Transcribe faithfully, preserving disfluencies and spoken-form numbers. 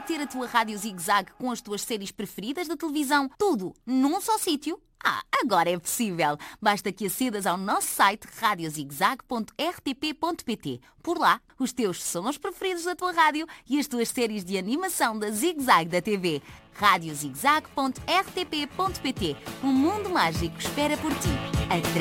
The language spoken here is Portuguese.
ter a tua Rádio Zig Zag com as tuas séries preferidas da televisão? Tudo num só sítio? Ah, agora é possível! Basta que acedas ao nosso site rádio zigzag ponto r t p ponto p t. Por lá, os teus sons preferidos da tua rádio e as tuas séries de animação da Zig Zag da T V. rádio zigzag ponto r t p ponto p t. Um mundo mágico espera por ti. Até